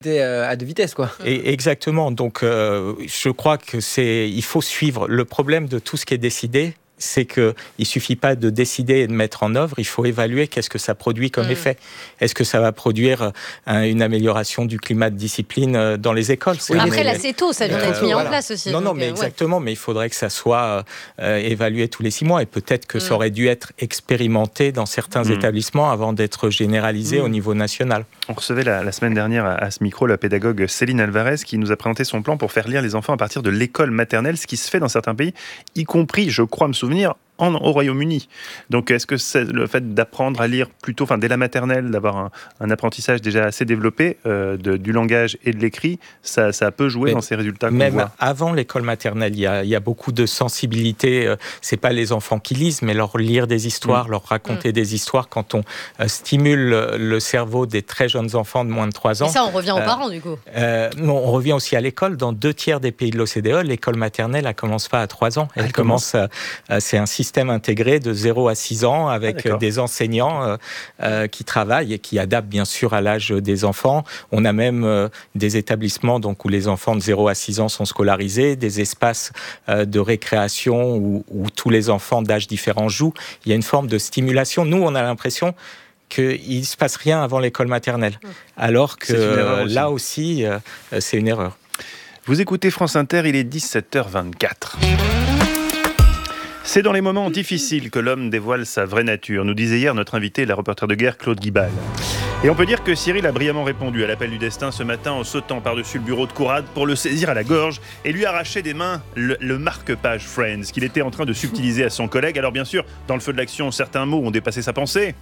À deux vitesses, quoi. Et exactement. Donc, je crois il faut suivre. Le problème de tout ce qui est décidé, c'est qu'il ne suffit pas de décider et de mettre en œuvre, il faut évaluer qu'est-ce que ça produit comme effet. Est-ce que ça va produire une amélioration du climat de discipline dans les écoles? Après, là, c'est tôt, ça vient d'être mis en place aussi. Non, mais exactement, mais il faudrait que ça soit évalué tous les 6 mois, et peut-être que ça aurait dû être expérimenté dans certains établissements avant d'être généralisé au niveau national. On recevait la semaine dernière à ce micro la pédagogue Céline Alvarez qui nous a présenté son plan pour faire lire les enfants à partir de l'école maternelle, ce qui se fait dans certains pays, y compris, je crois me souvenir, au Royaume-Uni. Donc, est-ce que c'est le fait d'apprendre à lire plutôt, dès la maternelle, d'avoir un apprentissage déjà assez développé du langage et de l'écrit, ça peut jouer dans ces résultats qu'on même voit. Avant l'école maternelle, il y a beaucoup de sensibilité. C'est pas les enfants qui lisent, mais leur lire des histoires, leur raconter des histoires. Quand on stimule le cerveau des très jeunes enfants de moins de 3 ans... Et ça, on revient aux parents, du coup. Non, on revient aussi à l'école. Dans 2 tiers des pays de l'OCDE, l'école maternelle, elle commence pas à 3 ans. Elle commence... c'est un système intégré de 0 à 6 ans avec des enseignants qui travaillent et qui adaptent bien sûr à l'âge des enfants. On a même des établissements où les enfants de 0 à 6 ans sont scolarisés, des espaces de récréation où tous les enfants d'âges différents jouent. Il y a une forme de stimulation. Nous, on a l'impression qu'il ne se passe rien avant l'école maternelle, alors que là aussi, c'est une erreur. Vous écoutez France Inter, il est 17h24. C'est dans les moments difficiles que l'homme dévoile sa vraie nature, nous disait hier notre invité, la reporter de guerre Claude Guibal. Et on peut dire que Cyril a brillamment répondu à l'appel du destin ce matin en sautant par-dessus le bureau de Conrad pour le saisir à la gorge et lui arracher des mains le marque-page Friends qu'il était en train de subtiliser à son collègue. Alors bien sûr, dans le feu de l'action, certains mots ont dépassé sa pensée.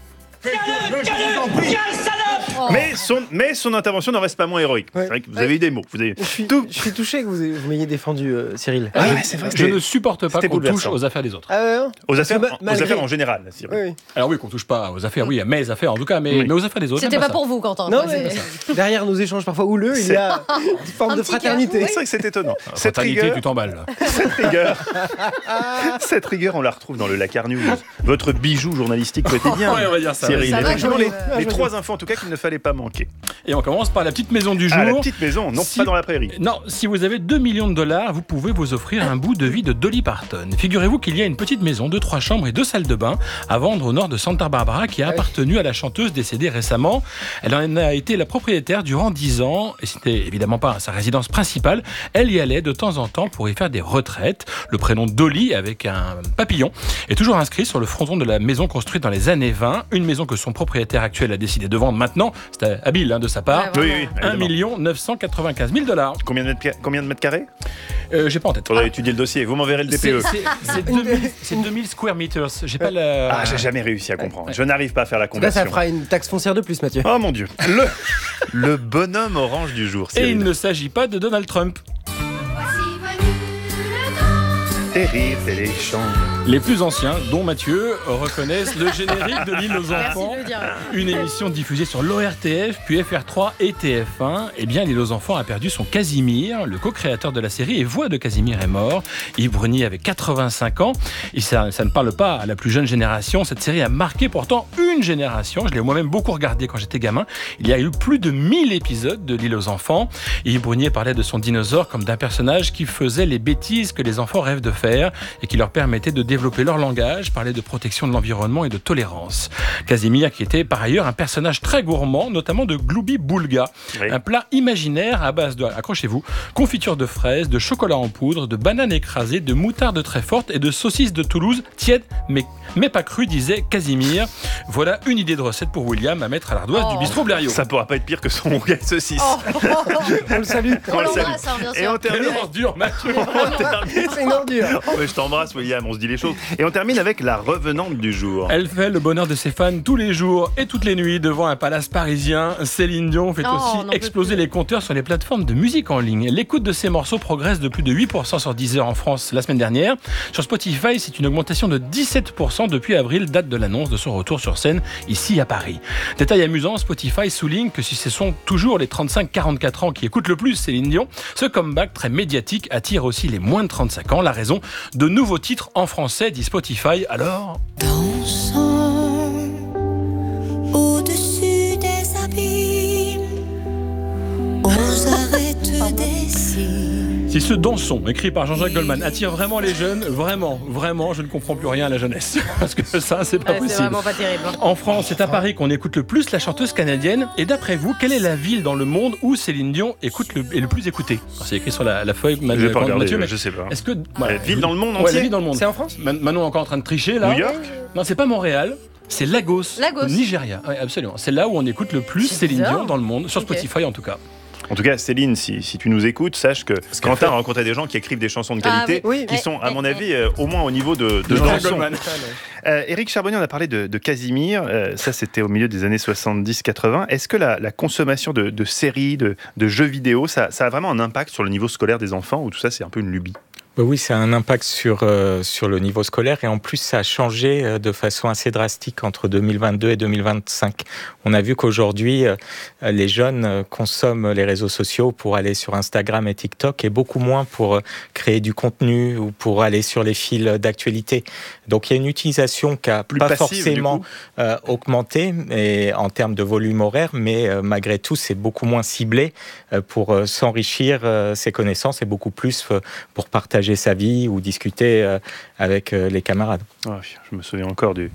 Mais son intervention n'en reste pas moins héroïque. Ouais. C'est vrai que vous avez eu des mots. Je suis touché que vous m'ayez défendu, Cyril. C'est vrai. Je ne supporte pas qu'on touche aux affaires des autres. Aux affaires en général, Cyril. Oui. Alors oui, qu'on touche pas aux affaires, à mes affaires en tout cas, mais aux affaires des autres. C'était pas pour vous, Quentin. Non, mais derrière nos échanges parfois houleux, il y a une forme de fraternité. C'est vrai que c'est étonnant. Cette rigueur, tu t'emballes. Cette rigueur, on la retrouve dans le Lacar News. Votre bijou journalistique quotidien. Oui, on va dire ça. Cyril, les 3 infos en tout cas qu'il ne fallait pas manquer. Et on commence par la petite maison du jour. La petite maison, non pas dans la prairie. Non, si vous avez 2 millions de dollars, vous pouvez vous offrir un bout de vie de Dolly Parton. Figurez-vous qu'il y a une petite maison de 3 chambres et 2 salles de bain à vendre au nord de Santa Barbara qui a appartenu à la chanteuse décédée récemment. Elle en a été la propriétaire durant 10 ans et c'était évidemment pas sa résidence principale. Elle y allait de temps en temps pour y faire des retraites. Le prénom Dolly avec un papillon est toujours inscrit sur le fronton de la maison construite dans les années 20. Une maison que son propriétaire actuel a décidé de vendre maintenant. C'était habile de sa part. Oui, 1 995 000 $. Combien de mètres carrés? J'ai pas en tête. Faudrait étudier le dossier. Vous m'enverrez le DPE. C'est 2000 square meters. J'ai pas la... j'ai jamais réussi à comprendre. Je n'arrive pas à faire la conversion. Là, ça fera une taxe foncière de plus, Mathieu. Oh mon Dieu. Le bonhomme orange du jour. Et il ne s'agit pas de Donald Trump. Terrible, c'est les chants. Les plus anciens, dont Mathieu, reconnaissent le générique de l'île aux enfants. Une émission diffusée sur l'ORTF, puis FR3 et TF1. Eh bien, l'île aux enfants a perdu son Casimir. Le co-créateur de la série et voix de Casimir est mort. Yves Bruni avait 85 ans. Et ça ne parle pas à la plus jeune génération. Cette série a marqué pourtant une génération. Je l'ai moi-même beaucoup regardé quand j'étais gamin. Il y a eu plus de 1000 épisodes de l'île aux enfants. Et Yves Bruni parlait de son dinosaure comme d'un personnage qui faisait les bêtises que les enfants rêvent de faire et qui leur permettait de développer leur langage, parlait de protection de l'environnement et de tolérance. Casimir qui était par ailleurs un personnage très gourmand, notamment de Gloubi Boulga, un plat imaginaire à base de, accrochez-vous, confiture de fraises, de chocolat en poudre, de bananes écrasées, de moutarde très forte et de saucisses de Toulouse tièdes mais pas crues, disait Casimir. Voilà une idée de recette pour William à mettre à l'ardoise du bistrot Blériot. Ça pourra pas être pire que son onglet de saucisse. On le salue. On l'embrasse, bien sûr. Et on termine. C'est une ordure. Je t'embrasse, William, on se dit les choses. Et on termine avec la revenante du jour. Elle fait le bonheur de ses fans tous les jours et toutes les nuits devant un palace parisien. Céline Dion fait aussi exploser les compteurs sur les plateformes de musique en ligne. L'écoute de ses morceaux progresse de plus de 8% sur Deezer en France la semaine dernière. Sur Spotify, c'est une augmentation de 17% depuis avril, date de l'annonce de son retour sur scène ici à Paris. Détail amusant, Spotify souligne que si ce sont toujours les 35-44 ans qui écoutent le plus Céline Dion, ce comeback très médiatique attire aussi les moins de 35 ans. La raison, de nouveaux titres en français, dit Spotify. Alors dansons au-dessus des abîmes, aux arêtes des cygnes. Si ce Danson, écrit par Jean-Jacques Goldman, attire vraiment les jeunes, vraiment, je ne comprends plus rien à la jeunesse. Parce que ça, c'est pas possible. C'est vraiment pas terrible. En France, c'est à Paris qu'on écoute le plus la chanteuse canadienne. Et d'après vous, quelle est la ville dans le monde où Céline Dion est le plus écoutée? C'est écrit sur la feuille. Je vais pas regarder, je sais pas. Est-ce que ville dans le monde entier? Ouais, la ville dans le monde. C'est en France? Manon est encore en train de tricher là. New York? Non, c'est pas Montréal. C'est Lagos, Lagos. Nigeria. Oui, absolument. C'est là où on écoute le plus Céline Dion dans le monde, sur Spotify en tout cas. En tout cas, Céline, si tu nous écoutes, sache que Quentin a rencontré des gens qui écrivent des chansons de qualité, qui sont, à mon avis, au moins au niveau de Danson. Éric Charbonnier, on a parlé de Casimir. Ça, c'était au milieu des années 70-80. Est-ce que la consommation de séries, de jeux vidéo, ça a vraiment un impact sur le niveau scolaire des enfants, ou tout ça, c'est un peu une lubie? Oui, ça a un impact sur le niveau scolaire et en plus ça a changé de façon assez drastique entre 2022 et 2025. On a vu qu'aujourd'hui, les jeunes consomment les réseaux sociaux pour aller sur Instagram et TikTok et beaucoup moins pour créer du contenu ou pour aller sur les fils d'actualité. Donc il y a une utilisation qui n'a pas forcément augmenté et, en termes de volume horaire, mais malgré tout c'est beaucoup moins ciblé pour s'enrichir ses connaissances et beaucoup plus pour partager sa vie ou discuter avec les camarades. Oh, je me souviens encore du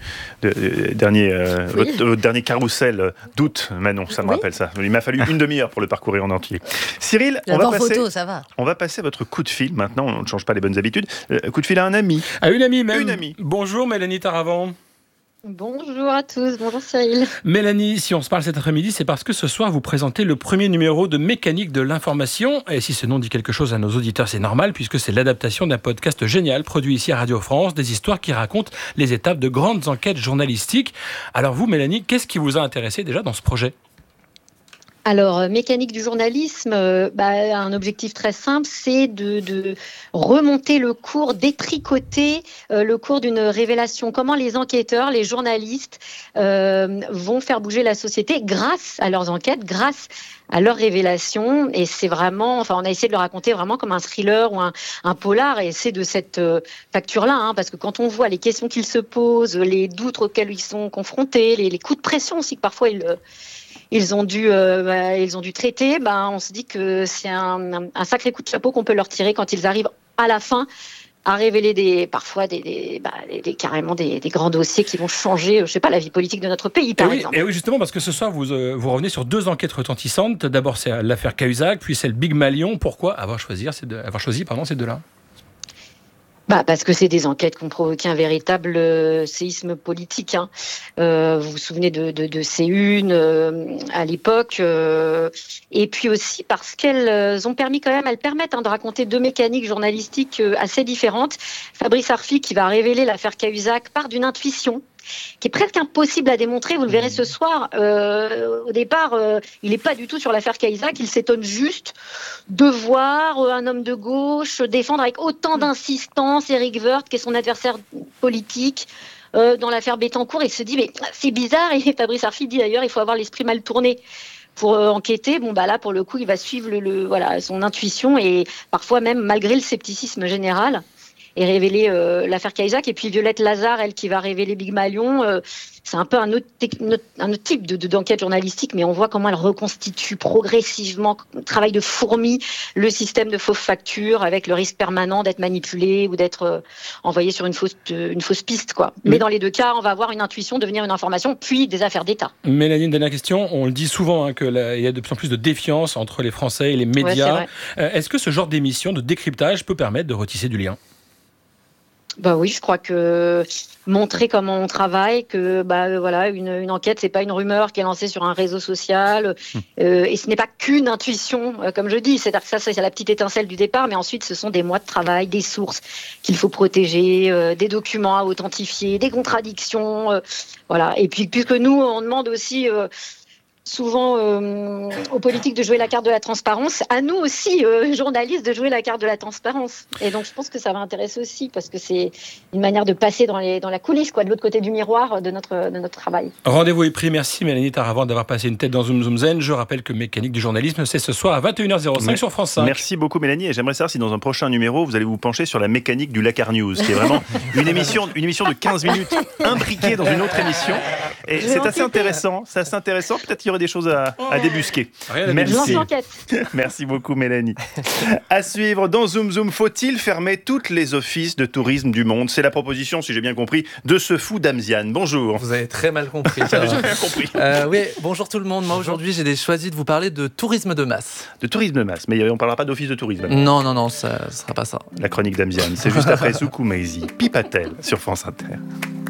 votre dernier carrousel d'août, Manon, ça me rappelle ça. Il m'a fallu une demi-heure pour le parcourir en entier. Cyril, on va passer à votre coup de fil. Maintenant, on ne change pas les bonnes habitudes. Coup de fil à un ami. À une amie même. Une amie. Bonjour Mélanie Taravant. Bonjour à tous, bonjour Cyril. Mélanie, si on se parle cet après-midi, c'est parce que ce soir vous présentez le premier numéro de Mécanique de l'information. Et si ce nom dit quelque chose à nos auditeurs, c'est normal, puisque c'est l'adaptation d'un podcast génial produit ici à Radio France, des histoires qui racontent les étapes de grandes enquêtes journalistiques. Alors vous, Mélanie, qu'est-ce qui vous a intéressé déjà dans ce projet ? Alors, Mécanique du journalisme, un objectif très simple, c'est de remonter le cours, détricoter le cours d'une révélation. Comment les enquêteurs, les journalistes vont faire bouger la société grâce à leurs enquêtes, grâce à leurs révélations. Et c'est vraiment, on a essayé de le raconter vraiment comme un thriller ou un polar. Et c'est de cette facture-là, parce que quand on voit les questions qu'ils se posent, les doutes auxquels ils sont confrontés, les coups de pression aussi que parfois ils ont dû traiter, on se dit que c'est un sacré coup de chapeau qu'on peut leur tirer quand ils arrivent à la fin à révéler carrément des grands dossiers qui vont changer, la vie politique de notre pays, par exemple. Et oui, justement, parce que ce soir, vous revenez sur 2 enquêtes retentissantes. D'abord, c'est l'affaire Cahuzac, puis c'est le Big Malion. Pourquoi avoir choisi ces deux-là ? Parce que c'est des enquêtes qui ont provoqué un véritable séisme politique. Vous vous souvenez de C1 à l'époque. Et puis aussi parce qu'elles permettent de raconter 2 mécaniques journalistiques assez différentes. Fabrice Arfi, qui va révéler l'affaire Cahuzac, part d'une intuition qui est presque impossible à démontrer. Vous le verrez ce soir. Au départ, il n'est pas du tout sur l'affaire Cahuzac. Il s'étonne juste de voir un homme de gauche défendre avec autant d'insistance Éric Woerth, qui est son adversaire politique, dans l'affaire Bettencourt. Il se dit, mais c'est bizarre. Et Fabrice Arfi dit d'ailleurs, il faut avoir l'esprit mal tourné pour enquêter. Là, pour le coup, il va suivre son intuition et parfois même, malgré le scepticisme général, et révéler l'affaire Cahuzac. Et puis Violette Lazare, elle qui va révéler Big Malion, c'est un peu un autre type d'enquête journalistique, mais on voit comment elle reconstitue progressivement, travail de fourmi, le système de fausses factures avec le risque permanent d'être manipulé ou d'être envoyé sur une fausse piste, quoi. Mais dans les 2 cas, on va avoir une intuition devenir une information, puis des affaires d'État. Mélanie, une dernière question. On le dit souvent qu'il y a de plus en plus de défiance entre les Français et les médias. Est-ce que ce genre d'émission de décryptage peut permettre de retisser du lien ? Oui, je crois que montrer comment on travaille, que une enquête, c'est pas une rumeur qui est lancée sur un réseau social, et ce n'est pas qu'une intuition, comme je dis. C'est-à-dire que ça, c'est la petite étincelle du départ, mais ensuite, ce sont des mois de travail, des sources qu'il faut protéger, des documents à authentifier, des contradictions, Et puis, puisque nous, on demande aussi souvent aux politiques de jouer la carte de la transparence, à nous aussi, journalistes, de jouer la carte de la transparence. Et donc, je pense que ça va intéresser aussi, parce que c'est une manière de passer dans la coulisse, de l'autre côté du miroir de notre travail. Rendez-vous est pris. Merci Mélanie Taravant d'avoir passé une tête dans Zoom Zoom Zen. Je rappelle que Mécanique du journalisme, c'est ce soir à 21h05 sur France 5. Merci beaucoup Mélanie. Et j'aimerais savoir si dans un prochain numéro, vous allez vous pencher sur la mécanique du Lakar News, qui est vraiment une émission de 15 minutes imbriquée dans une autre émission. Et c'est assez intéressant. Peut-être aurait des choses à débusquer. Merci. Merci beaucoup, Mélanie. À suivre dans Zoom Zoom, faut-il fermer toutes les offices de tourisme du monde? C'est la proposition, si j'ai bien compris, de ce fou Damziane. Bonjour. Vous avez très mal compris. J'ai bien compris. Oui, bonjour tout le monde. Moi, aujourd'hui, j'ai choisi de vous parler de tourisme de masse. De tourisme de masse, mais on ne parlera pas d'office de tourisme. Non, ça ne sera pas ça. La chronique Damziane, c'est juste après Soukou Maizi, Pipatel sur France Inter.